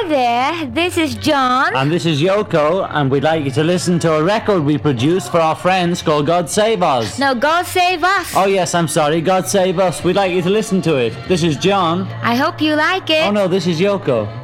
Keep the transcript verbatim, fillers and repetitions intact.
Hi there, this is John. And this is Yoko, and we'd like you to listen to a record we produced for our friends called God Save Us. No, God Save Us. Oh yes, I'm sorry, God Save Us. We'd like you to listen to it. This is John. I hope you like it. Oh no, this is Yoko.